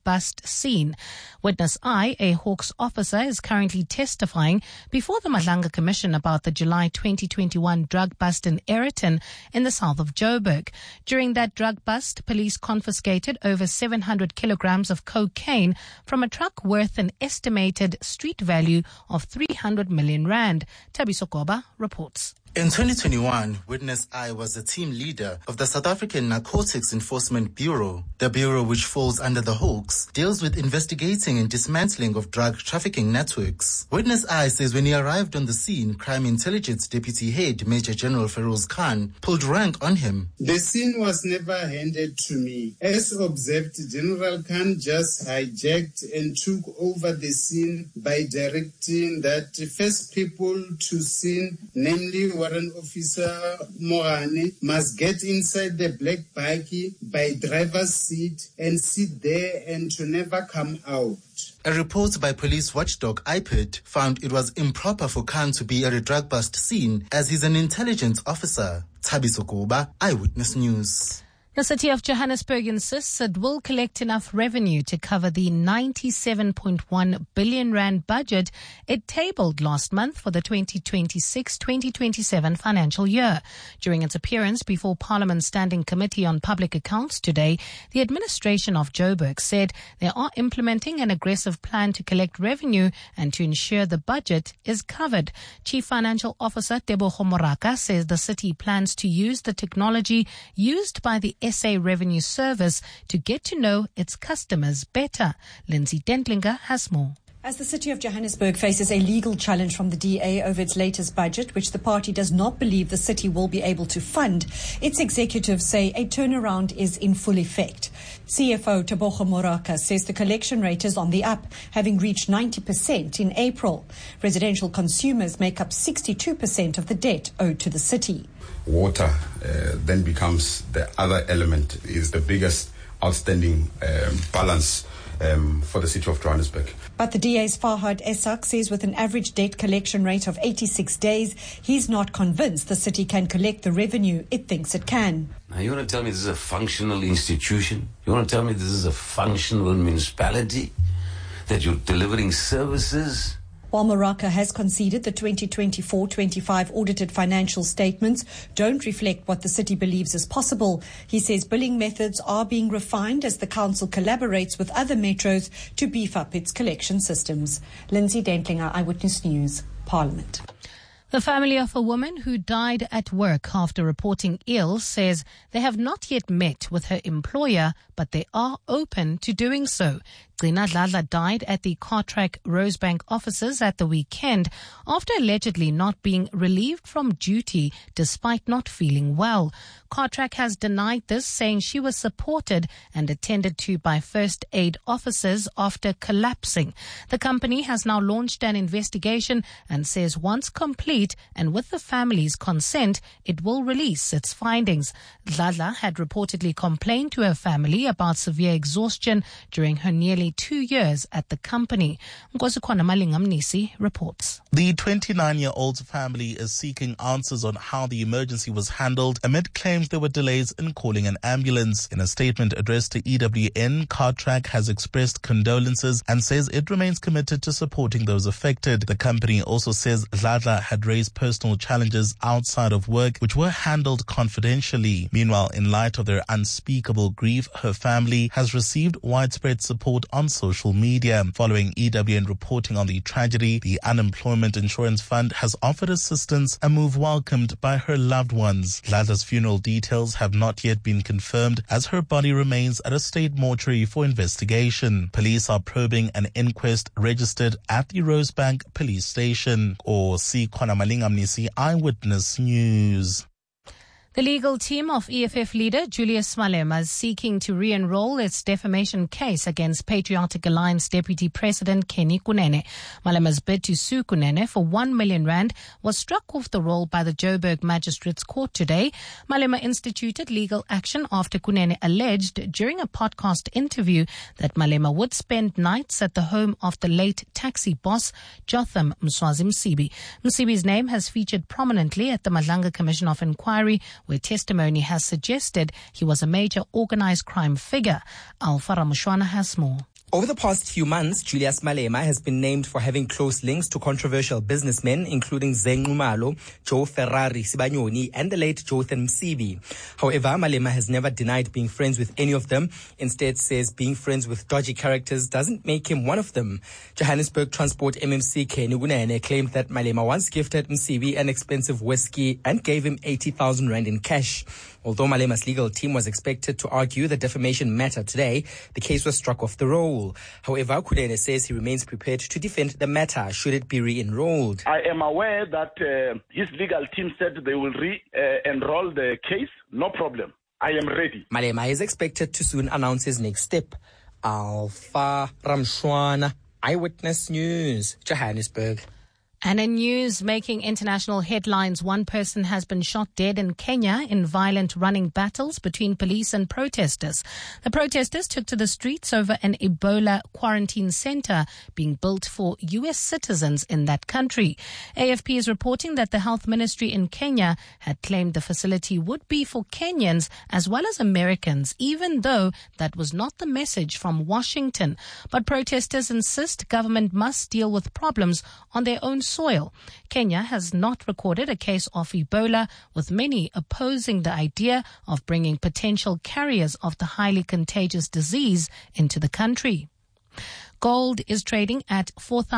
bust scene. Witness I, a Hawks officer, is currently testifying before the Madlanga Commission about the July 2021 drug bust in Ayrton in the south of Joburg. During that drug bust, police confiscated over 700 kilograms of cocaine from a truck worth an estimated street value of 300 million rand. Thabiso Koba reports. In 2021, Witness I was the team leader of the South African Narcotics Enforcement Bureau. The bureau, which falls under the Hawks, deals with investigating and dismantling of drug trafficking networks. Witness I says when he arrived on the scene, Crime Intelligence Deputy Head Major General Feroz Khan pulled rank on him. The scene was never handed to me. As observed, General Khan just hijacked and took over the scene by directing that first people to scene, namely Warrant Officer Morane, must get inside the black bike by driver's seat and sit there and to never come out. A report by police watchdog IPID found it was improper for Khan to be at a drug bust scene as he's an intelligence officer. Thabiso Koba, Eyewitness News. The city of Johannesburg insists it will collect enough revenue to cover the 97.1 billion rand budget it tabled last month for the 2026-2027 financial year. During its appearance before Parliament's Standing Committee on Public Accounts today, the administration of Joburg said they are implementing an aggressive plan to collect revenue and to ensure the budget is covered. Chief Financial Officer Tebogo Moraka says the city plans to use the technology used by the SA Revenue Service to get to know its customers better. Lindsay Dentlinger has more. As the city of Johannesburg faces a legal challenge from the DA over its latest budget, which the party does not believe the city will be able to fund, its executives say a turnaround is in full effect. CFO Tebogo Moraka says the collection rate is on the up, having reached 90% in April. Residential consumers make up 62% of the debt owed to the city. Water then becomes the other element, is the biggest outstanding balance for the city of Johannesburg. But the DA's Farhad Esak says with an average debt collection rate of 86 days, he's not convinced the city can collect the revenue it thinks it can. Now you want to tell me this is a functional institution? You want to tell me this is a functional municipality? That you're delivering services? While Moraka has conceded the 2024-25 audited financial statements don't reflect what the city believes is possible, he says billing methods are being refined as the council collaborates with other metros to beef up its collection systems. Lindsay Dentlinger, Eyewitness News, Parliament. The family of a woman who died at work after reporting ill says they have not yet met with her employer, but they are open to doing so. Gcina Dladla died at the Cartrack Rosebank offices at the weekend after allegedly not being relieved from duty despite not feeling well. Cartrack has denied this, saying she was supported and attended to by first aid officers after collapsing. The company has now launched an investigation and says once complete and with the family's consent, it will release its findings. Dladla had reportedly complained to her family about severe exhaustion during her nearly 2 years at the company. Nkosikwana Malingamnisi reports. The 29-year-old's family is seeking answers on how the emergency was handled amid claims there were delays in calling an ambulance. In a statement addressed to EWN, Cartrack has expressed condolences and says it remains committed to supporting those affected. The company also says Dladla had raised personal challenges outside of work which were handled confidentially. Meanwhile, in light of their unspeakable grief, her family has received widespread support on social media. Following EWN reporting on the tragedy, the Unemployment Insurance Fund has offered assistance, a move welcomed by her loved ones. Dladla's funeral details have not yet been confirmed as her body remains at a state mortuary for investigation. Police are probing an inquest registered at the Rosebank police station. Sikwana Malingamnisi, Eyewitness News. The legal team of EFF leader Julius Malema is seeking to re-enroll its defamation case against Patriotic Alliance Deputy President Kenny Kunene. Malema's bid to sue Kunene for 1 million rand was struck off the roll by the Joburg Magistrates Court today. Malema instituted legal action after Kunene alleged during a podcast interview that Malema would spend nights at the home of the late taxi boss Jotham Mswazi Msibi. Msibi's name has featured prominently at the Madlanga Commission of Inquiry, where testimony has suggested he was a major organized crime figure. Alfa Ramushwana has more. Over the past few months, Julius Malema has been named for having close links to controversial businessmen, including Zeng Nxumalo, Joe Ferrari Sibanyoni, and the late Jotham Msibi. However, Malema has never denied being friends with any of them. Instead, says being friends with dodgy characters doesn't make him one of them. Johannesburg Transport MMC Kenny Gunene claimed that Malema once gifted Msibi an expensive whiskey and gave him 80,000 rand in cash. Although Malema's legal team was expected to argue the defamation matter today, the case was struck off the roll. However, Kunene says he remains prepared to defend the matter should it be re-enrolled. I am aware that his legal team said they will re-enroll the case. No problem. I am ready. Malema is expected to soon announce his next step. Alpha Ramshwana, Eyewitness News, Johannesburg. And in news making international headlines, one person has been shot dead in Kenya in violent running battles between police and protesters. The protesters took to the streets over an Ebola quarantine center being built for U.S. citizens in that country. AFP is reporting that the health ministry in Kenya had claimed the facility would be for Kenyans as well as Americans, even though that was not the message from Washington. But protesters insist government must deal with problems on their own soil. Kenya has not recorded a case of Ebola, with many opposing the idea of bringing potential carriers of the highly contagious disease into the country. Gold is trading at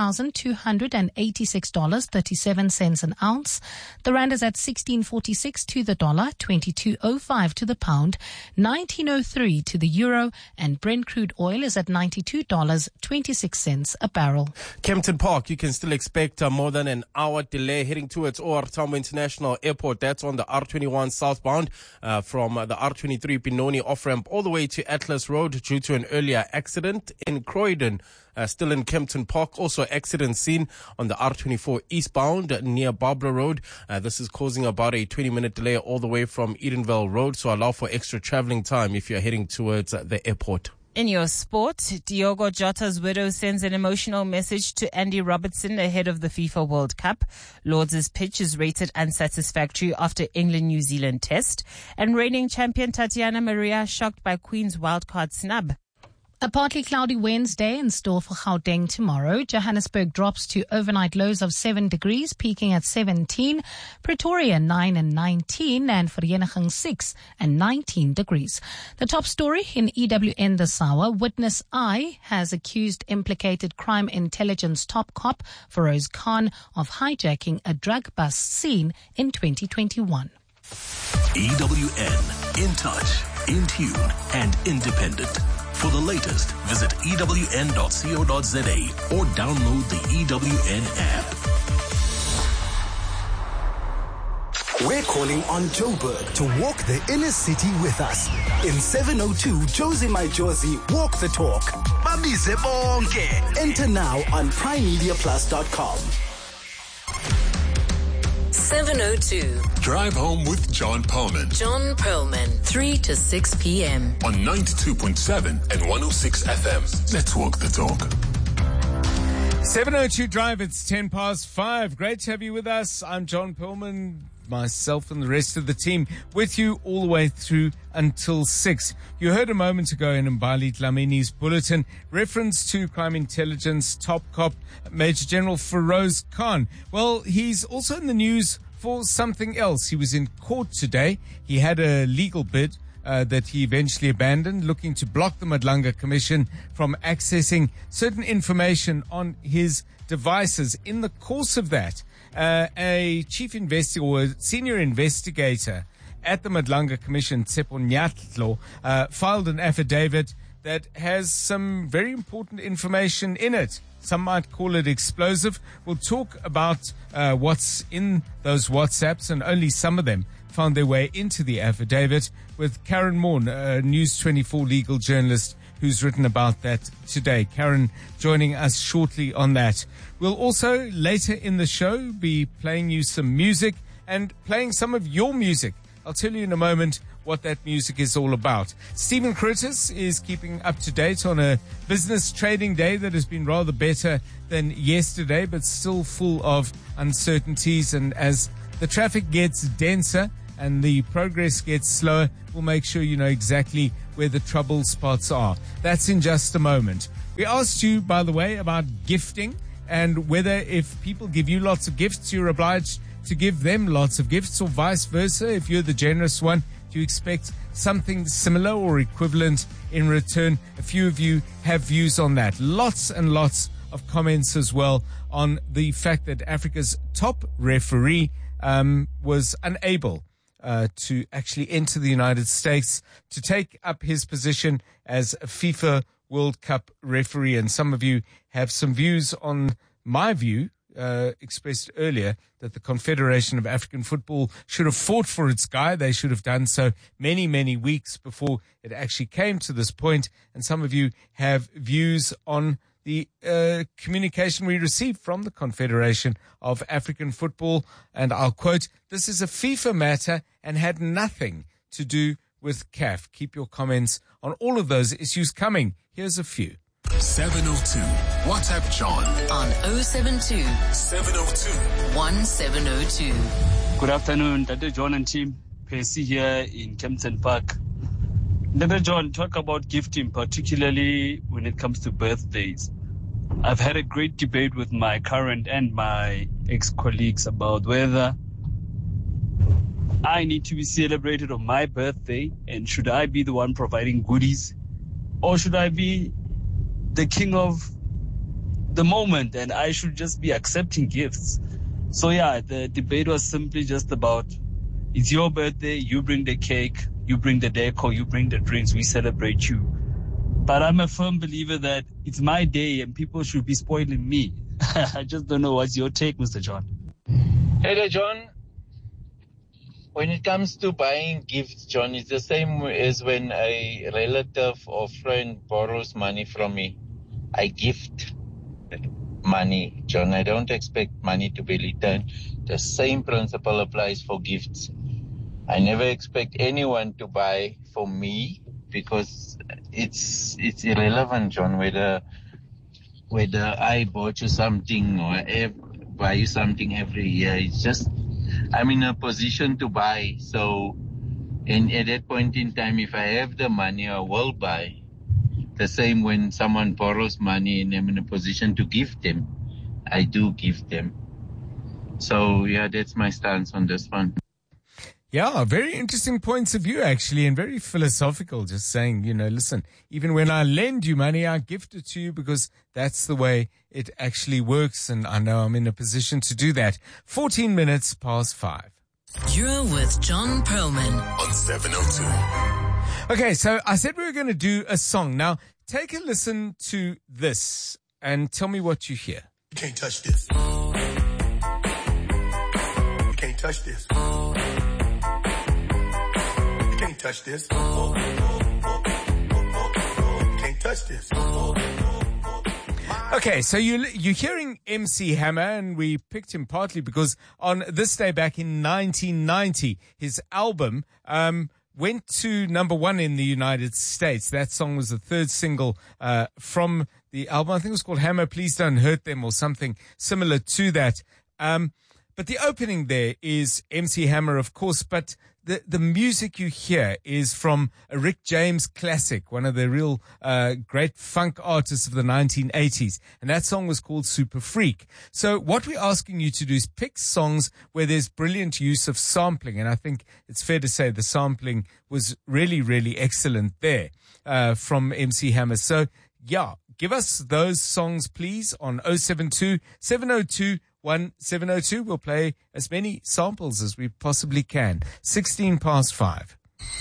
$4,286.37 an ounce. The rand is at 16.46 to the dollar, 22.05 to the pound, 19.03 to the euro, and Brent crude oil is at $92.26 a barrel. Kempton Park, you can still expect more than an hour delay heading towards OR Tambo International Airport. That's on the R21 southbound from the R23 Benoni off-ramp all the way to Atlas Road due to an earlier accident in Croydon. Still in Kempton Park, also accident scene on the R24 eastbound near Barbara Road. This is causing about a 20-minute delay all the way from Edenvale Road, so allow for extra traveling time if you're heading towards the airport. In your sport, Diogo Jota's widow sends an emotional message to Andy Robertson ahead of the FIFA World Cup. Lords' pitch is rated unsatisfactory after England-New Zealand test. And reigning champion Tatiana Maria shocked by Queen's wildcard snub. A partly cloudy Wednesday in store for Gauteng tomorrow. Johannesburg drops to overnight lows of 7 degrees, peaking at 17. Pretoria 9 and 19, and Vereeniging 6 and 19 degrees. The top story in EWN this hour. Witness I has accused implicated crime intelligence top cop Feroz Khan of hijacking a drug bust scene in 2021. EWN, in touch, in tune, and independent. For the latest, visit ewn.co.za or download the EWN app. We're calling on Joburg to walk the inner city with us. In 702 Josie My Josie Walk the Talk. Babize bonke. Enter now on primemediaplus.com. 702. Drive home with John Perlman. John Perlman, 3 to 6 p.m. on 92.7 and 106 FM. Let's walk the talk. 702 Drive, it's 10 past 5. Great to have you with us. I'm John Perlman, myself and the rest of the team with you all the way through until 6. You heard a moment ago in Mbali Dlamini's bulletin reference to crime intelligence top cop Major General Feroz Khan. Well, he's also in the news for something else. He was in court today. He had a legal bid that he eventually abandoned, looking to block the Madlanga Commission from accessing certain information on his devices. In the course of that, a chief investigator or a senior investigator at the Madlanga Commission, Tsepo Nyatlo, filed an affidavit that has some very important information in it. Some might call it explosive. We'll talk about what's in those WhatsApps, and only some of them found their way into the affidavit, with Karen Morn, a News 24 legal journalist who's written about that today. Karen joining us shortly on that. We'll also later in the show be playing you some music and playing some of your music. I'll tell you in a moment what that music is all about. Stephen Critters is keeping up to date on a business trading day that has been rather better than yesterday, but still full of uncertainties. And as the traffic gets denser and the progress gets slower, we'll make sure you know exactly where the trouble spots are. That's in just a moment. We asked you, by the way, about gifting and whether if people give you lots of gifts, you're obliged to give them lots of gifts, or vice versa. If you're the generous one, do you expect something similar or equivalent in return? A few of you have views on that. Lots and lots of comments as well on the fact that Africa's top referee was unable to actually enter the United States to take up his position as a FIFA World Cup referee. And some of you have some views on my view expressed earlier that the Confederation of African Football should have fought for its guy. They should have done so many, many weeks before it actually came to this point. And some of you have views on the communication we received from the Confederation of African Football. And I'll quote, "This is a FIFA matter and had nothing to do with CAF." Keep your comments on all of those issues coming. Here's a few. 702. WhatsApp John on 072 702 1702. Good afternoon, Dr. John and team. Percy here in Kempton Park. Dr. John, talk about gifting, particularly when it comes to birthdays. I've had a great debate with my current and my ex-colleagues about whether I need to be celebrated on my birthday, and should I be the one providing goodies, or should I be the king of the moment and I should just be accepting gifts? So yeah, the debate was simply just about, it's your birthday, you bring the cake, you bring the decor, you bring the drinks, we celebrate you. But I'm a firm believer that it's my day and people should be spoiling me. I just don't know. What's your take, Mr. John? Hey there, John. When it comes to buying gifts, John, it's the same as when a relative or friend borrows money from me. I gift money, John. I don't expect money to be returned. The same principle applies for gifts. I never expect anyone to buy for me because it's irrelevant, John, whether I bought you something or I buy you something every year. It's just I'm in a position to buy. So, and at that point in time, if I have the money, I will buy. The same when someone borrows money and I'm in a position to give them, I do give them. So, yeah, that's my stance on this one. Yeah, very interesting points of view, actually, and very philosophical. Just saying, listen, even when I lend you money, I gift it to you because that's the way it actually works. And I know I'm in a position to do that. 14 minutes past 5. You're with John Perlman on 702. Okay, so I said we were going to do a song. Now, take a listen to this and tell me what you hear. You can't touch this. You can't touch this. Touch this. Can't touch this. Okay, so you're hearing MC Hammer, and we picked him partly because on this day back in 1990, his album went to number 1 in the United States. That song was the third single from the album. I think it was called Hammer, Please Don't Hurt Them, or something similar to that. But the opening there is MC Hammer, of course, but the music you hear is from a Rick James classic, one of the real great funk artists of the 1980s. And that song was called Super Freak. So what we're asking you to do is pick songs where there's brilliant use of sampling. And I think it's fair to say the sampling was really, really excellent there from MC Hammer. So, yeah, give us those songs, please, on 072 702 1702. We'll play as many samples as we possibly can. 16 past 5.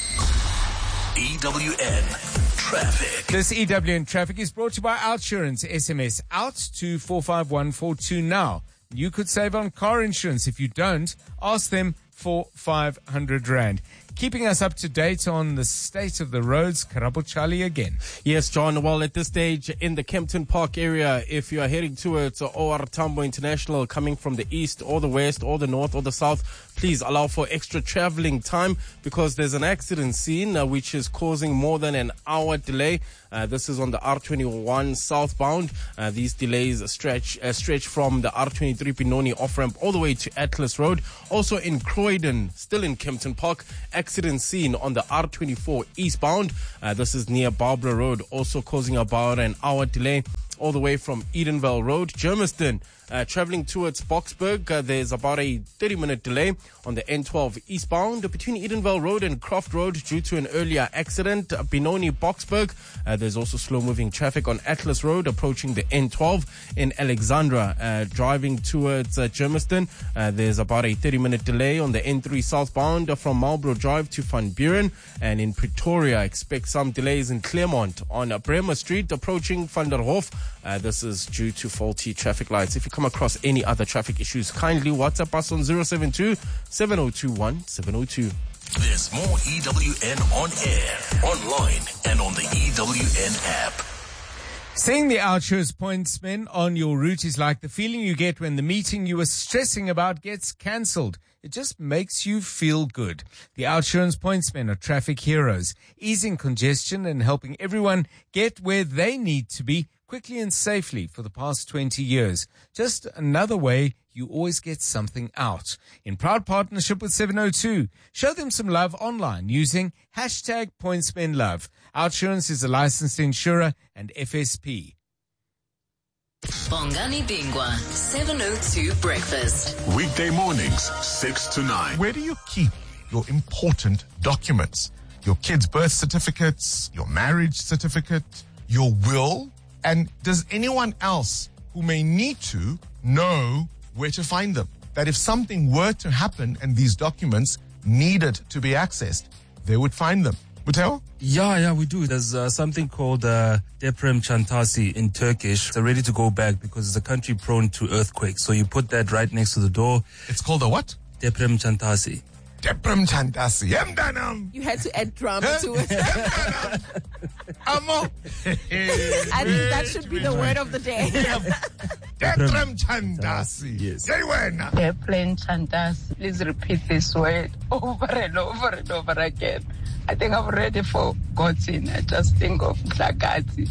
EWN Traffic. This EWN Traffic is brought to you by Outsurance. SMS out to 45142 now. You could save on car insurance. If you don't, ask them for 500 Rand. Keeping us up to date on the state of the roads, Karabo Charlie again. Yes, John. Well, at this stage in the Kempton Park area, if you are heading towards OR Tambo International, coming from the east or the west or the north or the south, please allow for extra traveling time because there's an accident scene which is causing more than an hour delay. This is on the R21 southbound. These delays stretch from the R23 Benoni off-ramp all the way to Atlas Road. Also in Croydon, still in Kempton Park, accident scene on the R24 eastbound. This is near Barbara Road, also causing about an hour delay all the way from Edenvale Road. Germiston, traveling towards Boksburg, there's about a 30-minute delay on the N12 eastbound between Edenvale Road and Croft Road due to an earlier accident. Benoni, Boksburg, there's also slow-moving traffic on Atlas Road approaching the N12. In Alexandra, driving towards Germiston, there's about a 30-minute delay on the N3 southbound from Marlborough Drive to Van Buren. And in Pretoria, expect some delays in Claremont on Bremer Street approaching Van der Hof. This is due to faulty traffic lights. If you come across any other traffic issues, kindly WhatsApp us on 072-7021-702. There's more EWN on air, online, and on the EWN app. Seeing the Outsurance pointsmen on your route is like the feeling you get when the meeting you were stressing about gets cancelled. It just makes you feel good. The Outsurance pointsmen are traffic heroes, easing congestion and helping everyone get where they need to be quickly and safely for the past 20 years. Just another way you always get something out. In proud partnership with 702, show them some love online using #PointsmenLove. Outsurance is a licensed insurer and FSP. Bongani Bingwa, 702 Breakfast. Weekday mornings, 6 to 9. Where do you keep your important documents? Your kids' birth certificates, your marriage certificate, your will? And does anyone else who may need to know where to find them? That if something were to happen and these documents needed to be accessed, they would find them. Buteo? Yeah, we do. There's something called Deprem Çantası in Turkish. It's a ready-to-go bag because it's a country prone to earthquakes. So you put that right next to the door. It's called a what? Deprem Çantası. Deprem Çantası. You had to add drama to it. Amo. I think that should be the word of the day. Deprem Çantası. Yes. Deprem Çantası. Please repeat this word over and over and over again. I think I've already forgotten. I just think of Mhlakazi.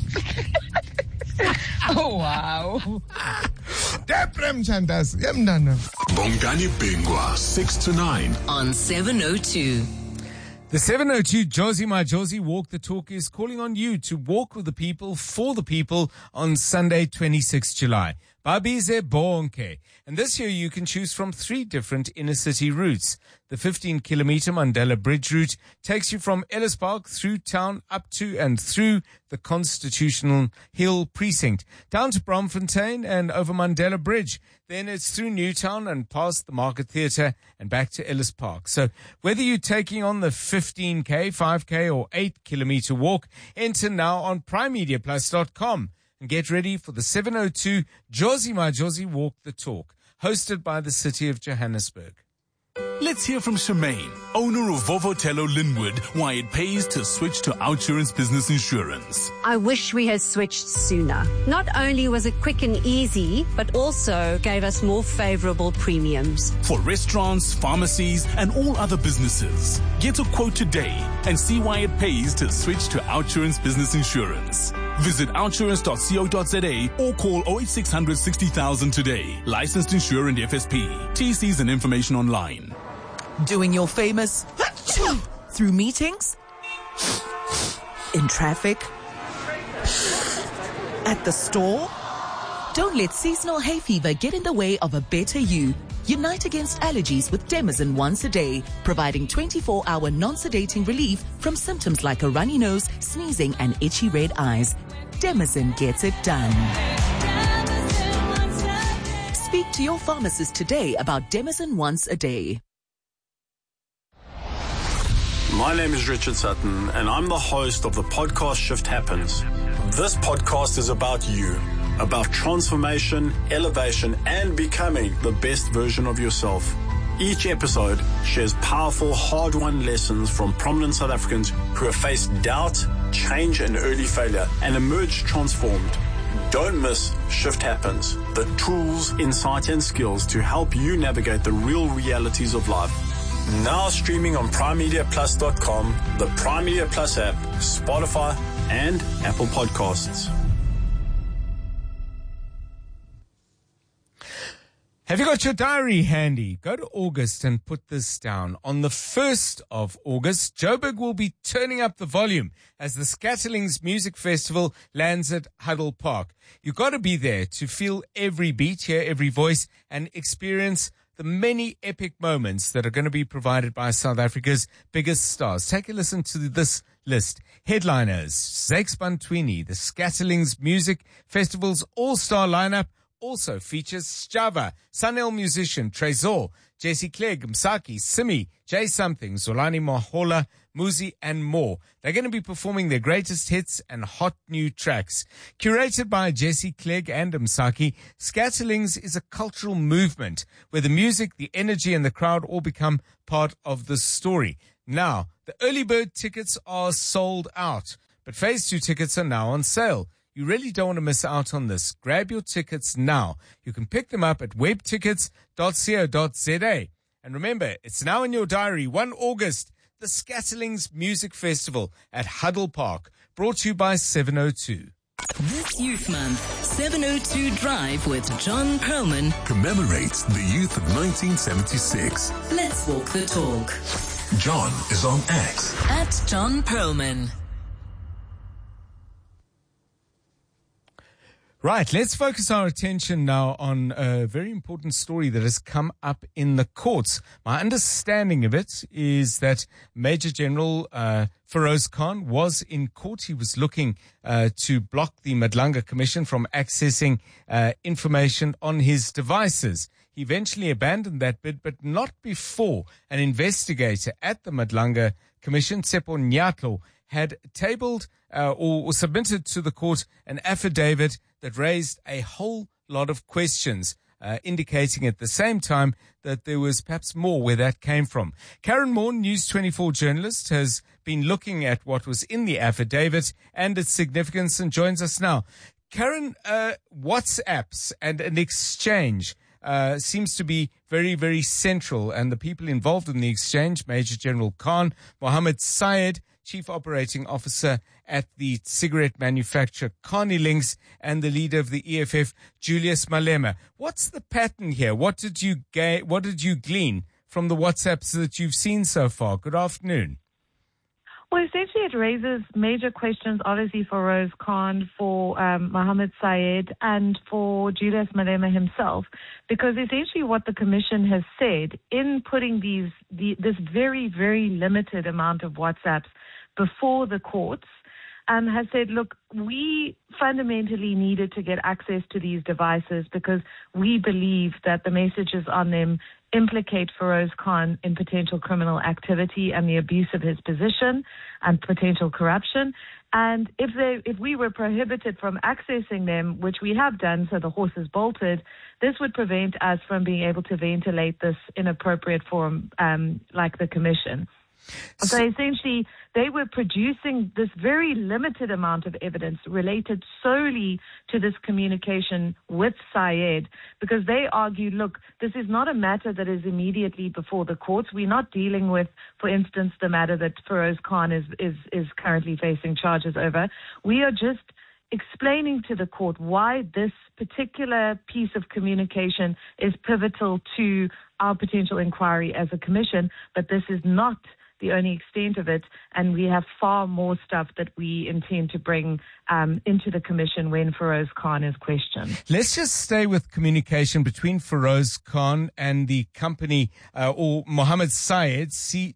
Oh, wow. Deprem Çantası. Bongani Bingwa, 6 to 9. On 702. The 702 Josie My Josie Walk the Talk is calling on you to walk with the people for the people on Sunday, 26 July. Babize Bonke. And this year you can choose from 3 different inner city routes. The 15-kilometer Mandela Bridge route takes you from Ellis Park through town up to and through the Constitutional Hill precinct, down to Bromfontein and over Mandela Bridge. Then it's through Newtown and past the Market Theatre and back to Ellis Park. So whether you're taking on the 15K, 5K or 8-kilometer walk, enter now on primemediaplus.com. And get ready for the 702 Josie My Josie Walk the Talk, hosted by the City of Johannesburg. Let's hear from Shemaine, owner of Vovotello Linwood, why it pays to switch to Outsurance Business Insurance. I wish we had switched sooner. Not only was it quick and easy, but also gave us more favorable premiums. For restaurants, pharmacies, and all other businesses. Get a quote today and see why it pays to switch to Outsurance Business Insurance. Visit outsurance.co.za or call 08600 60,000 today. Licensed insurer and FSP. TCs and information online. Doing your famous through meetings, in traffic, at the store. Don't let seasonal hay fever get in the way of a better you. Unite against allergies with Demazin once a day, providing 24-hour non-sedating relief from symptoms like a runny nose, sneezing, and itchy red eyes. Demazin gets it done. Speak to your pharmacist today about Demazin once a day. My name is Richard Sutton, and I'm the host of the podcast Shift Happens. This podcast is about you, about transformation, elevation, and becoming the best version of yourself. Each episode shares powerful, hard-won lessons from prominent South Africans who have faced doubt, change, and early failure and emerged transformed. Don't miss Shift Happens, the tools, insight, and skills to help you navigate the real realities of life. Now streaming on primemediaplus.com, the Prime Media Plus app, Spotify, and Apple Podcasts. Have you got your diary handy? Go to August and put this down. On the 1st of August, Joburg will be turning up the volume as the Scatterlings Music Festival lands at Huddle Park. You've got to be there to feel every beat, hear every voice, and experience the many epic moments that are going to be provided by South Africa's biggest stars. Take a listen to this list. Headliners, Zakes Bantwini, the Scatterlings Music Festival's all-star lineup also features Sjava, Sanel musician, Trezor, Jesse Clegg, Msaki, Simi, Jay Something, Zolani Mahola, Muzi, and more. They're going to be performing their greatest hits and hot new tracks. Curated by Jesse Clegg and Msaki, Scatterlings is a cultural movement where the music, the energy, and the crowd all become part of the story. Now, the early bird tickets are sold out, but phase 2 tickets are now on sale. You really don't want to miss out on this. Grab your tickets now. You can pick them up at webtickets.co.za. And remember, it's now in your diary, 1 August, the Scatterlings Music Festival at Huddle Park, brought to you by 702. This Youth Month, 702 Drive with John Perlman commemorates the youth of 1976. Let's walk the talk. John is on X. At John Perlman. Right, let's focus our attention now on a very important story that has come up in the courts. My understanding of it is that Major General Feroz Khan was in court. He was looking to block the Madlanga Commission from accessing information on his devices. He eventually abandoned that bid, but not before an investigator at the Madlanga Commission, Tsepo Nyatlo, had tabled or submitted to the court an affidavit that raised a whole lot of questions, indicating at the same time that there was perhaps more where that came from. Karen Moore, News 24 journalist, has been looking at what was in the affidavit and its significance and joins us now. Karen, WhatsApps and an exchange seems to be very, very central, and the people involved in the exchange, Major General Khan, Mohammed Syed, Chief Operating Officer at the cigarette manufacturer Carney-Links, and the leader of the EFF, Julius Malema. What's the pattern here? What did you glean from the WhatsApps that you've seen so far? Good afternoon. Well, essentially it raises major questions, obviously, for Feroz Khan, for Mohammed Syed, and for Julius Malema himself, because essentially what the Commission has said in putting this very, very limited amount of WhatsApps before the courts, has said, look, we fundamentally needed to get access to these devices because we believe that the messages on them implicate Feroz Khan in potential criminal activity and the abuse of his position and potential corruption. And if we were prohibited from accessing them, which we have done, so the horse is bolted, this would prevent us from being able to ventilate this in appropriate forum like the Commission. So essentially, they were producing this very limited amount of evidence related solely to this communication with Syed, because they argue, look, this is not a matter that is immediately before the courts. We're not dealing with, for instance, the matter that Feroz Khan is currently facing charges over. We are just explaining to the court why this particular piece of communication is pivotal to our potential inquiry as a commission, but this is not the only extent of it, and we have far more stuff that we intend to bring into the Commission when Feroz Khan is questioned. Let's just stay with communication between Feroz Khan and the company, or Mohammed Syed,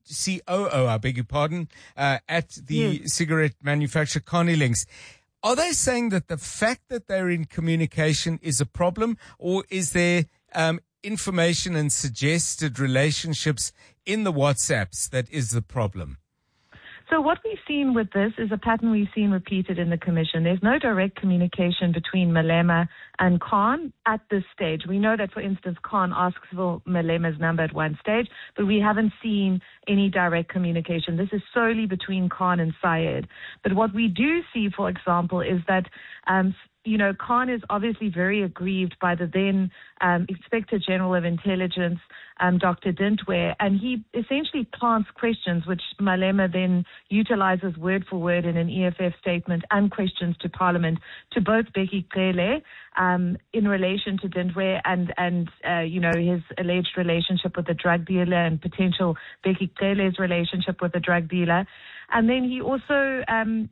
COO, I beg your pardon, at the cigarette manufacturer Carney-Links. Are they saying that the fact that they're in communication is a problem, or is there information and suggested relationships in the WhatsApps that is the problem? So what we've seen with this is a pattern we've seen repeated in the Commission. There's no direct communication between Malema and Khan at this stage. We know that, for instance, Khan asks for Malema's number at one stage, but we haven't seen any direct communication. This is solely between Khan and Syed. But what we do see, for example, is that Khan is obviously very aggrieved by the then Inspector General of Intelligence, Dr. Dintwe, and he essentially plants questions, which Malema then utilizes word for word in an EFF statement, and questions to Parliament, to both Bheki Cele in relation to Dintwe and his alleged relationship with the drug dealer and potential Bheki Cele's relationship with the drug dealer. And then he also,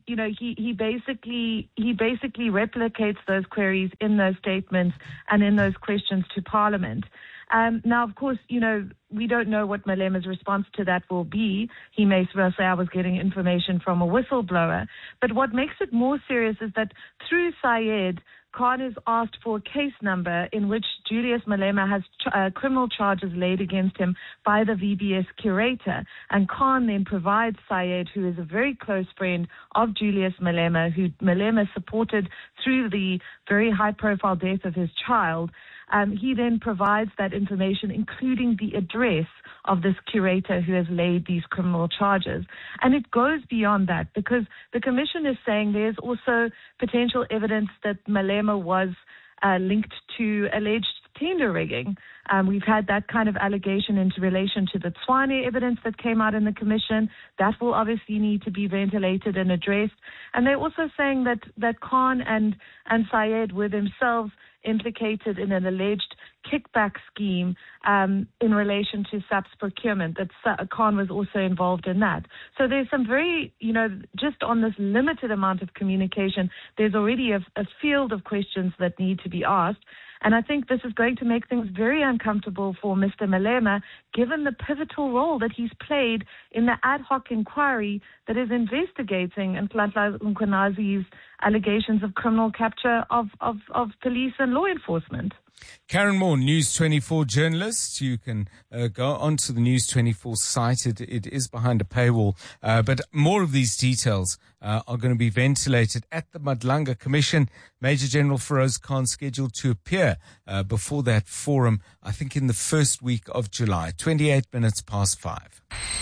he basically replicates those queries in those statements and in those questions to Parliament. Now, of course, we don't know what Malema's response to that will be. He may well say, I was getting information from a whistleblower. But what makes it more serious is that through Sayed, Khan is asked for a case number in which Julius Malema has criminal charges laid against him by the VBS curator. And Khan then provides Sayed, who is a very close friend of Julius Malema, who Malema supported through the very high-profile death of his child. He then provides that information, including the address of this curator who has laid these criminal charges. And it goes beyond that, because the Commission is saying there's also potential evidence that Malema was linked to alleged tender rigging. We've had that kind of allegation in relation to the Tshwane evidence that came out in the Commission. That will obviously need to be ventilated and addressed. And they're also saying that Khan and Sayed were themselves implicated in an alleged kickback scheme in relation to SAP's procurement, that Khan was also involved in that. So there's some very, just on this limited amount of communication, there's already a field of questions that need to be asked. And I think this is going to make things very uncomfortable for Mr. Malema, given the pivotal role that he's played in the ad hoc inquiry that is investigating Nhlanhla Mkhwenazi's allegations of criminal capture of police and law enforcement. Karen Moore, News 24 journalist. You can go onto the News 24 site. It is behind a paywall. But more of these details are going to be ventilated at the Madlanga Commission. Major General Feroz Khan scheduled to appear before that forum, I think in the first week of July. 28 minutes past 5.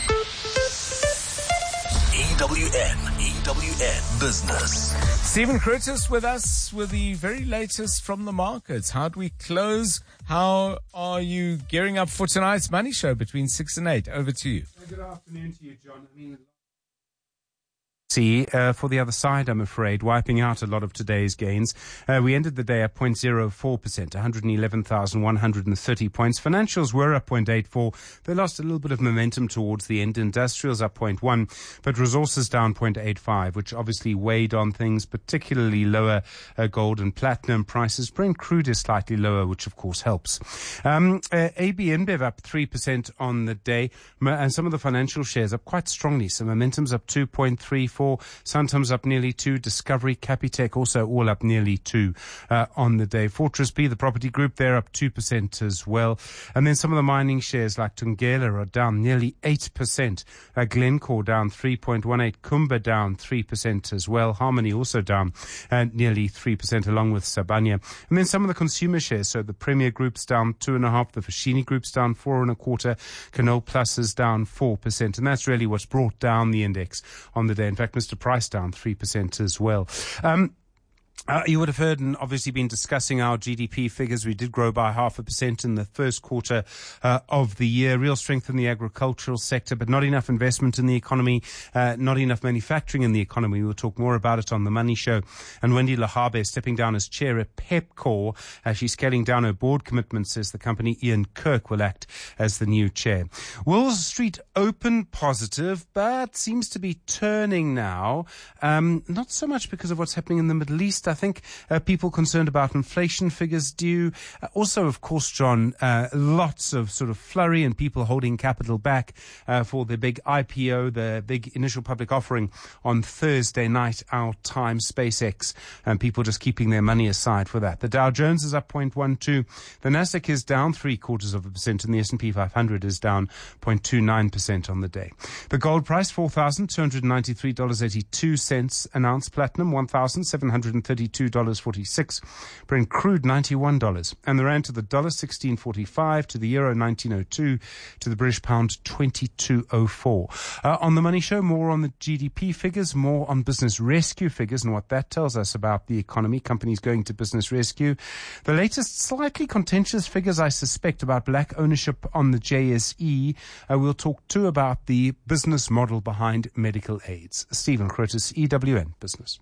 EWN Business. Stephen Curtis with us with the very latest from the markets. How do we close? How are you gearing up for tonight's money show between 6 and 8? Over to you. Good afternoon to you, John. For the other side, I'm afraid, wiping out a lot of today's gains. We ended the day at 0.04%, 111,130 points. Financials were up 0.84. They lost a little bit of momentum towards the end. Industrials up 0.1, but resources down 0.85, which obviously weighed on things, particularly lower gold and platinum prices. Brent crude is slightly lower, which of course helps. AB InBev up 3% on the day, and some of the financial shares up quite strongly. So momentum's up 2.34. Santam's up nearly 2. Discovery, Capitec also all up nearly 2 on the day. Fortress B, the property group, they're up 2% as well. And then some of the mining shares like Thungela are down nearly 8%. Glencore down 3.18. Kumba down 3% as well. Harmony also down nearly 3% along with Sabania. And then some of the consumer shares. So the Premier Group's down 2.5%. The Foschini Group's down 4.25%. Canal Plus is down 4%. And that's really what's brought down the index on the day. In fact, Mr. Price down 3% as well. You would have heard and obviously been discussing our GDP figures. We did grow by 0.5% in the first quarter of the year. Real strength in the agricultural sector, but not enough investment in the economy, not enough manufacturing in the economy. We'll talk more about it on the Money Show. And Wendy Lahabe stepping down as chair at Pepkor. She's scaling down her board commitment, says the company. Ian Kirk will act as the new chair. Wall Street opened positive, but seems to be turning now. Not so much because of what's happening in the Middle East. I think people concerned about inflation figures due. Also, of course, John, lots of sort of flurry and people holding capital back for the big IPO, the big initial public offering on Thursday night, our time, SpaceX, and people just keeping their money aside for that. The Dow Jones is up 0.12. The Nasdaq is down 0.75%, and the S&P 500 is down 0.29% on the day. The gold price, $4,293.82 an ounce. Platinum, $1,730. $32.46. Brent crude, $91. And the rand to the dollar, 16.45, to the euro, 19.02, to the British pound, 22.04. On the Money Show, more on the GDP figures, more on business rescue figures and what that tells us about the economy, companies going to business rescue. The latest slightly contentious figures, I suspect, about black ownership on the JSE. We'll talk too about the business model behind medical aids. Stephen Crotus, EWN Business.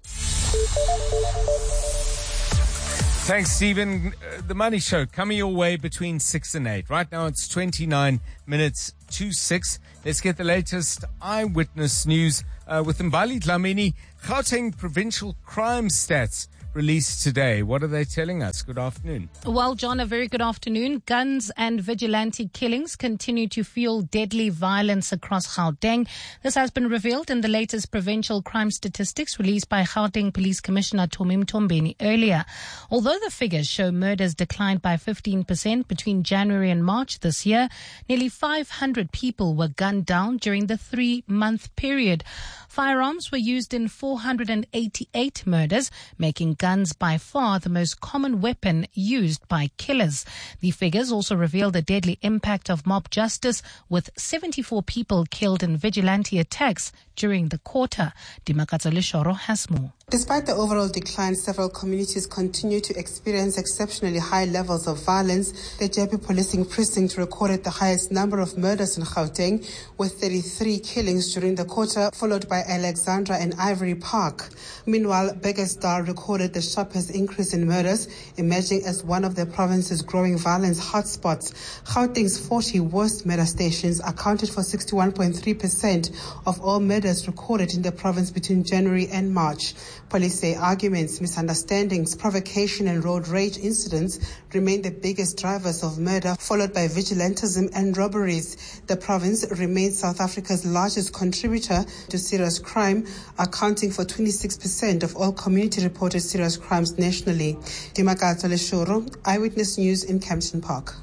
Thanks, Stephen. The Money Show coming your way between 6 and 8. Right now it's 29 minutes to 6. Let's get the latest eyewitness news with Mbali Dlamini. Gauteng provincial crime stats released today. What are they telling us? Good afternoon. Well, John, a very good afternoon. Guns and vigilante killings continue to fuel deadly violence across Gauteng. This has been revealed in the latest provincial crime statistics released by Gauteng Police Commissioner Tommy Mtombeni earlier. Although the figures show murders declined by 15% between January and March this year, nearly 500 people were gunned down during the 3-month period. Firearms were used in 488 murders, making guns by far the most common weapon used by killers. The figures also reveal the deadly impact of mob justice, with 74 people killed in vigilante attacks during the quarter. Dimakatso Leshoro has more. Despite the overall decline, several communities continue to experience exceptionally high levels of violence. The Jeppe Policing Precinct recorded the highest number of murders in Gauteng, with 33 killings during the quarter, followed by Alexandra and Ivory Park. Meanwhile, Beggersdal recorded the sharpest increase in murders, emerging as one of the province's growing violence hotspots. Gauteng's 40 worst murder stations accounted for 61.3% of all murders recorded in the province between January and March. Police say arguments, misunderstandings, provocation and road rage incidents remain the biggest drivers of murder, followed by vigilantism and robberies. The province remains South Africa's largest contributor to serious crime, accounting for 26% of all community-reported serious crimes nationally. Dimakatso Leshoro, Eyewitness News in Kempton Park.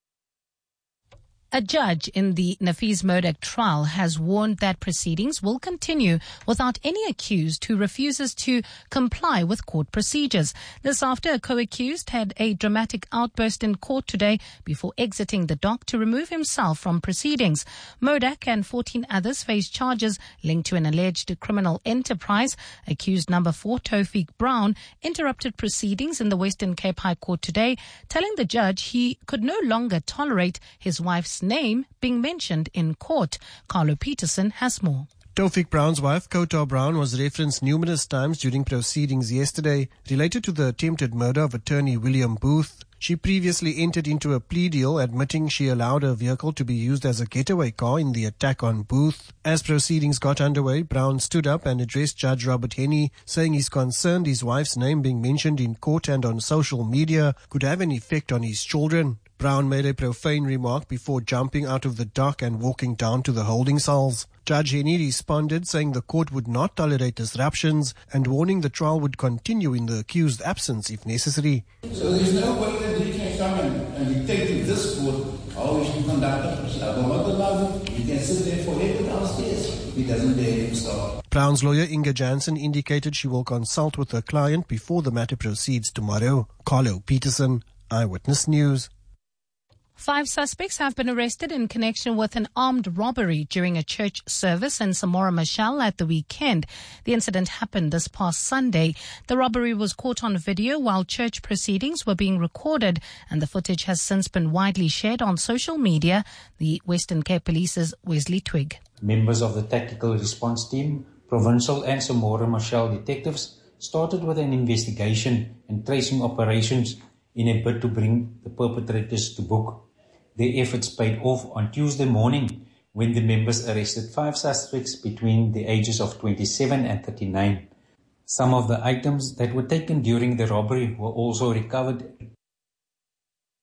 A judge in the Nafees Murdoch trial has warned that proceedings will continue without any accused who refuses to comply with court procedures. This after a co-accused had a dramatic outburst in court today before exiting the dock to remove himself from proceedings. Murdoch and 14 others face charges linked to an alleged criminal enterprise. Accused number 4, Tawfiq Brown, interrupted proceedings in the Western Cape High Court today, telling the judge he could no longer tolerate his wife's name being mentioned in court. Carlo Peterson has more. Tawfiq Brown's wife, Kota Brown, was referenced numerous times during proceedings yesterday related to the attempted murder of attorney William Booth. She previously entered into a plea deal admitting she allowed her vehicle to be used as a getaway car in the attack on Booth. As proceedings got underway, Brown stood up and addressed Judge Robert Henney, saying he's concerned his wife's name being mentioned in court and on social media could have an effect on his children. Brown made a profane remark before jumping out of the dock and walking down to the holding cells. Judge Henney responded, saying the court would not tolerate disruptions and warning the trial would continue in the accused's absence if necessary. So there's no way that he can come and dictate to this court how he should conduct the proceedings. But what about him? He can sit there forever downstairs. He doesn't dare himself. Brown's lawyer Inga Jansen indicated she will consult with her client before the matter proceeds tomorrow. Carlo Peterson, Eyewitness News. 5 suspects have been arrested in connection with an armed robbery during a church service in Samora Machel at the weekend. The incident happened this past Sunday. The robbery was caught on video while church proceedings were being recorded, and the footage has since been widely shared on social media. The Western Cape Police's Wesley Twig. Members of the Tactical Response Team, Provincial and Samora Machel detectives started with an investigation and tracing operations in a bid to bring the perpetrators to book. Their efforts paid off on Tuesday morning when the members arrested 5 suspects between the ages of 27 and 39. Some of the items that were taken during the robbery were also recovered.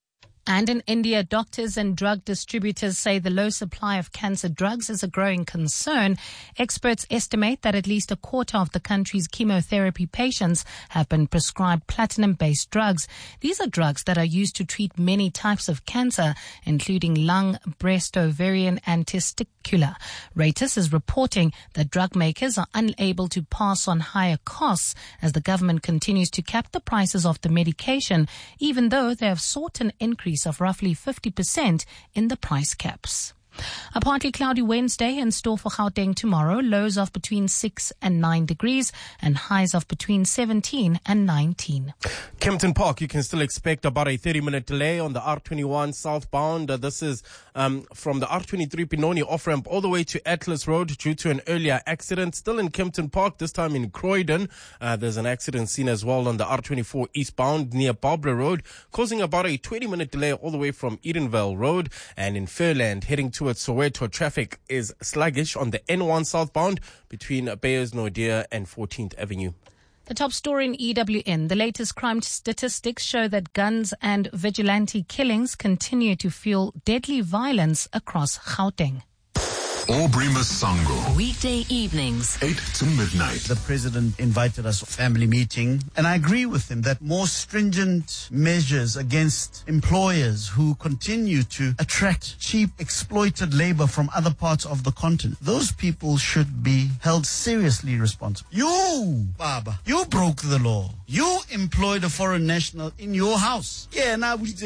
And in India, doctors and drug distributors say the low supply of cancer drugs is a growing concern. Experts estimate that at least a quarter of the country's chemotherapy patients have been prescribed platinum-based drugs. These are drugs that are used to treat many types of cancer, including lung, breast, ovarian, and testicular. Reuters is reporting that drug makers are unable to pass on higher costs as the government continues to cap the prices of the medication, even though they have sought an increase of roughly 50% in the price caps. A partly cloudy Wednesday in store for Gauteng tomorrow, lows of between 6 and 9 degrees and highs of between 17 and 19. Kempton Park, you can still expect about a 30-minute delay on the R21 southbound. This is from the R23 Pinoni off-ramp all the way to Atlas Road due to an earlier accident. Still in Kempton Park, this time in Croydon. There's an accident seen as well on the R24 eastbound near Barbara Road, causing about a 20-minute delay all the way from Edenvale Road. And in Fairland, heading towards Soweto, traffic is sluggish on the N1 southbound between Bayers Naudé and 14th Avenue. The top story in EWN. The latest crime statistics show that guns and vigilante killings continue to fuel deadly violence across Gauteng. Aubrey Masango. Weekday evenings, 8 to midnight. The president invited us to a family meeting, and I agree with him that more stringent measures against employers who continue to attract cheap, exploited labor from other parts of the continent, those people should be held seriously responsible. You, Baba, you broke the law. You employed a foreign national in your house. You're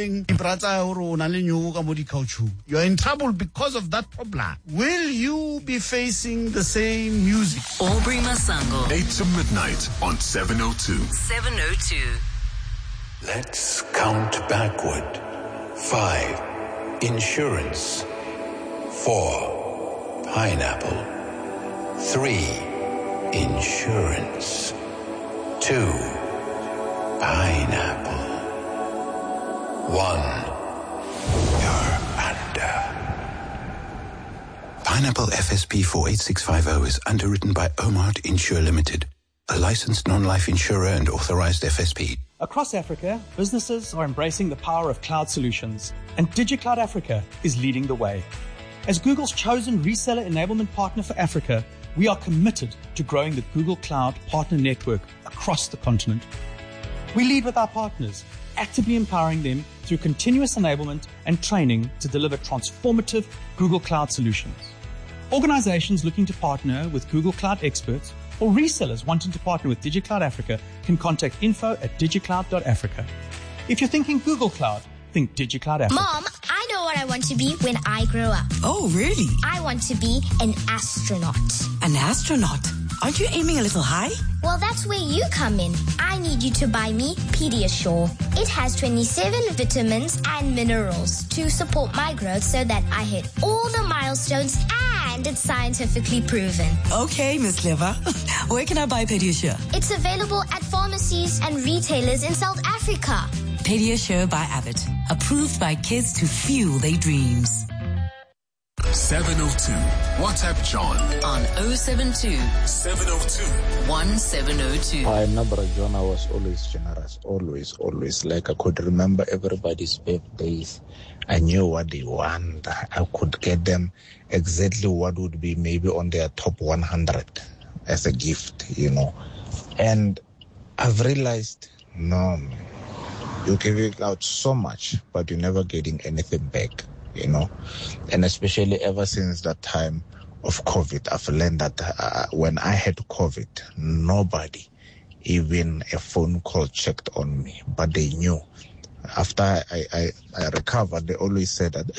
in trouble because of that problem. Will you be facing the same music? Aubrey Masango. 8 to midnight on 702. 702. Let's count backward. 5. Insurance. 4. Pineapple. 3. Insurance. 2. Pineapple. 1. You're under. Pineapple FSP 48650 is underwritten by Omart Insure Limited, a licensed non-life insurer and authorized FSP. Across Africa, businesses are embracing the power of cloud solutions, and DigiCloud Africa is leading the way. As Google's chosen reseller enablement partner for Africa, we are committed to growing the Google Cloud Partner Network across the continent. We lead with our partners, actively empowering them through continuous enablement and training to deliver transformative Google Cloud solutions. Organizations looking to partner with Google Cloud experts or resellers wanting to partner with DigiCloud Africa can contact info@digicloud.africa. If you're thinking Google Cloud, think DigiCloud Africa. Mom, I know what I want to be when I grow up. Oh, really? I want to be an astronaut. An astronaut? Aren't you aiming a little high? Well, that's where you come in. I need you to buy me Pediasure. It has 27 vitamins and minerals to support my growth so that I hit all the milestones, and it's scientifically proven. Okay, Miss Clever. Where can I buy Pediasure? It's available at pharmacies and retailers in South Africa. Pediasure by Abbott. Approved by kids to fuel their dreams. 702. WhatsApp John on 072 702 1702. My number John, I was always generous, always. Like I could remember everybody's birthdays. I knew what they want. I could get them exactly what would be maybe on their top 100 as a gift, And I've realized, no, you're giving out so much, but you're never getting anything back. And especially ever since that time of COVID, I've learned that when I had COVID, nobody, even a phone call, checked on me, but they knew. After I recovered, they always said that,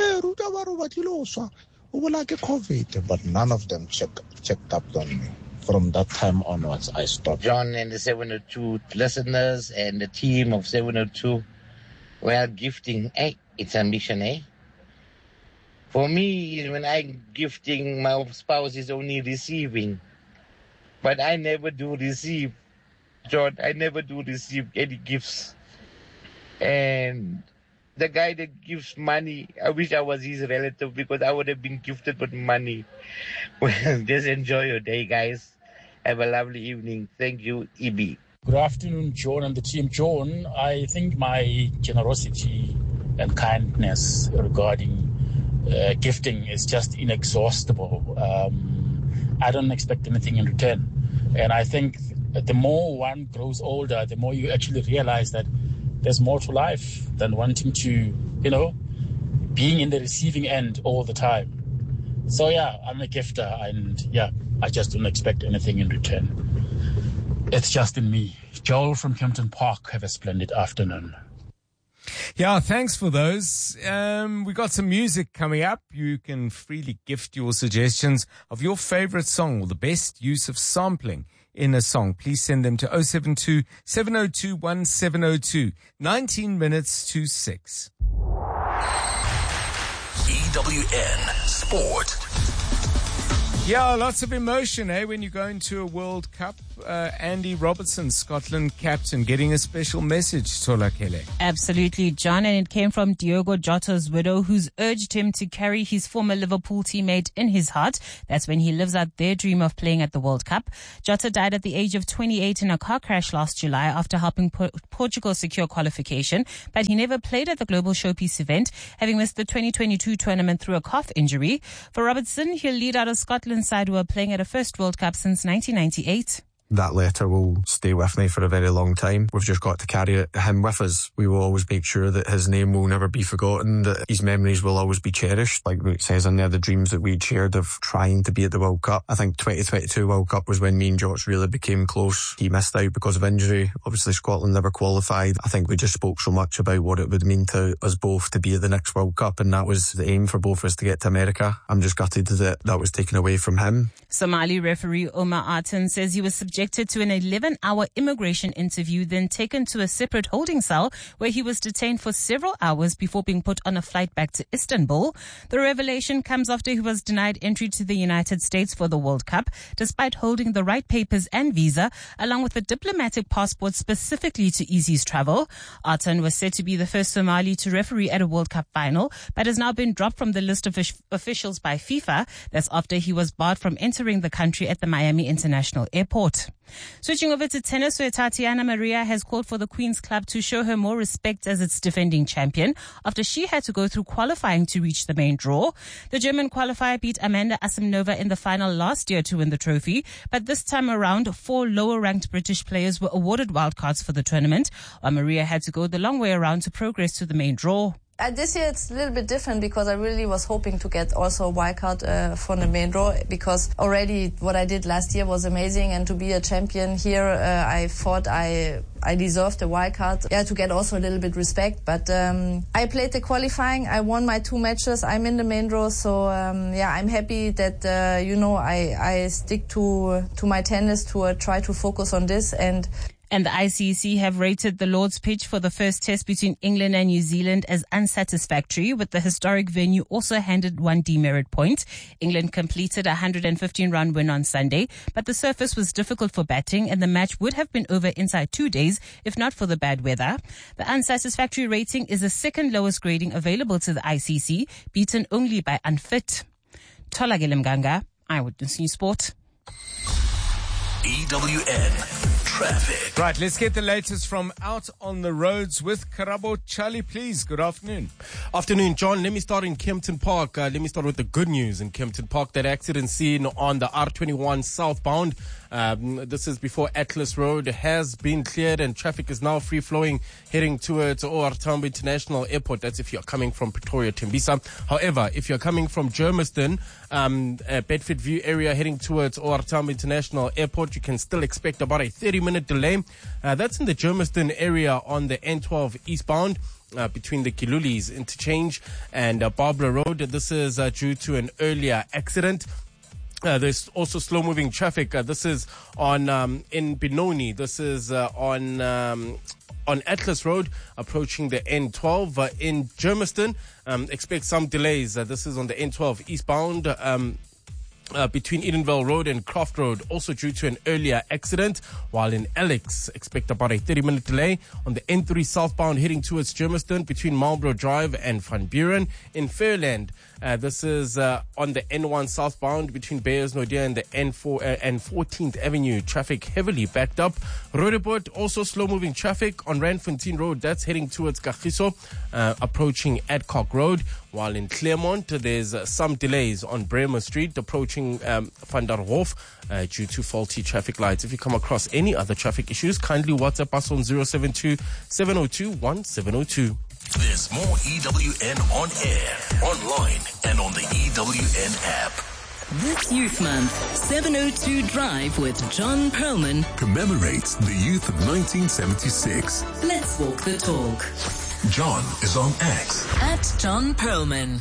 COVID, but none of them checked up on me. From that time onwards, I stopped. John and the 702 listeners and the team of 702, well, gifting, it's a mission, For me, when I'm gifting, my spouse is only receiving. But I never do receive, John. I never do receive any gifts. And the guy that gives money, I wish I was his relative because I would have been gifted with money. Well, just enjoy your day, guys. Have a lovely evening. Thank you, EB. Good afternoon, John and the team. John, I think my generosity and kindness regarding gifting is just inexhaustible. I don't expect anything in return. And I think the more one grows older, the more you actually realize that there's more to life than wanting to, being in the receiving end all the time. So yeah, I'm a gifter, and yeah, I just don't expect anything in return. It's just in me. Joel from Kempton Park, have a splendid afternoon. Yeah, thanks for those. We got some music coming up. You can freely gift your suggestions of your favorite song or the best use of sampling in a song. Please send them to 072 702 1702. 19 minutes to 6. EWN Sport. Yeah, lots of emotion, when you go into a World Cup. Andy Robertson, Scotland captain, getting a special message, Tola Kele. Absolutely, John, and it came from Diogo Jota's widow, who's urged him to carry his former Liverpool teammate in his heart. That's when he lives out their dream of playing at the World Cup. Jota died at the age of 28 in a car crash last July after helping Portugal secure qualification, but he never played at the Global Showpiece event, having missed the 2022 tournament through a calf injury. For Robertson, he'll lead out a Scotland side who are playing at a first World Cup since 1998. That letter will stay with me for a very long time. We've just got to carry him with us. We will always make sure that his name will never be forgotten, that his memories will always be cherished. Like it says in there, the dreams that we shared of trying to be at the World Cup. I think 2022 World Cup was when me and Josh really became close. He missed out because of injury. Obviously Scotland never qualified. I think we just spoke so much about what it would mean to us both to be at the next World Cup, and that was the aim for both of us, to get to America. I'm just gutted that that was taken away from him. Somali referee Omar Artan says he was subjected to an 11-hour immigration interview, then taken to a separate holding cell where he was detained for several hours before being put on a flight back to Istanbul. The revelation comes after he was denied entry to the United States for the World Cup, despite holding the right papers and visa, along with a diplomatic passport specifically to ease his travel. Artan was said to be the first Somali to referee at a World Cup final, but has now been dropped from the list of officials by FIFA. That's after he was barred from entering the country at the Miami International Airport. Switching over to tennis, where Tatiana Maria has called for the Queen's Club to show her more respect as its defending champion after she had to go through qualifying to reach the main draw. The German qualifier beat Amanda Asimnova in the final last year to win the trophy, but this time around, 4 lower-ranked British players were awarded wildcards for the tournament, while Maria had to go the long way around to progress to the main draw. This year it's a little bit different because I really was hoping to get also a wildcard for the main draw, because already what I did last year was amazing, and to be a champion here, I thought I deserved a wildcard, to get also a little bit respect. But I played the qualifying, I won my 2 matches, I'm in the main draw, so I'm happy that I stick to my tennis, to try to focus on this. And the ICC have rated the Lord's pitch for the first test between England and New Zealand as unsatisfactory, with the historic venue also handed 1 demerit point. England completed a 115-run win on Sunday, but the surface was difficult for batting and the match would have been over inside 2 days if not for the bad weather. The unsatisfactory rating is the second lowest grading available to the ICC, beaten only by unfit. Tolagile Mganga, Eyewitness News Sport. EWN Traffic. Right, let's get the latest from out on the roads with Karabo. Charlie, please. Good afternoon. Afternoon, John. Let me start in Kempton Park. Let me start with the good news in Kempton Park. That accident seen on the R21 southbound. This is before Atlas Road, has been cleared and traffic is now free-flowing heading towards OR Tambo International Airport. That's if you're coming from Pretoria, Tembisa. However, if you're coming from Germiston, Bedford View area heading towards OR Tambo International Airport, you can still expect about a 30-minute delay. That's in the Germiston area on the N12 eastbound. Between the Kilulis interchange and Barbara Road. This is due to an earlier accident. There's also slow-moving traffic. This is on in Benoni. This is on Atlas Road, approaching the N12 in Germiston. Expect some delays. This is on the N12 eastbound. between Edenvale Road and Croft Road, also due to an earlier accident, while in Alex, expect about a 30-minute delay on the N3 southbound heading towards Germiston between Marlborough Drive and Van Buren. In Fairland, this is on the N1 southbound between Beyersnodia and the N4 and 14th Avenue. Traffic heavily backed up. Roodepoort, also slow-moving traffic on Randfontein Road. That's heading towards Kagiso, approaching Adcock Road. While in Claremont, there's some delays on Bremer Street, approaching Van der Hof due to faulty traffic lights. If you come across any other traffic issues, kindly WhatsApp us on 072-702-1702. There's more EWN on air, online, and on the EWN app. This Youth Month, 702 Drive with John Perlman commemorates the youth of 1976. Let's walk the talk. John is on X. At John Perlman.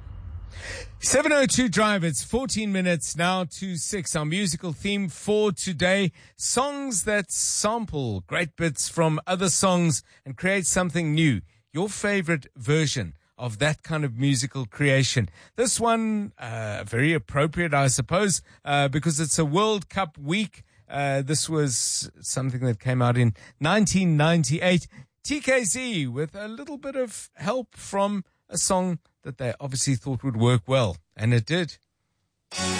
702 Drive, it's 14 minutes now to 6. Our musical theme for today, songs that sample great bits from other songs and create something new. Your favorite version of that kind of musical creation. This one, very appropriate, I suppose, because it's a World Cup week. This was something that came out in 1998. TKZ with a little bit of help from a song that they obviously thought would work well. And it did.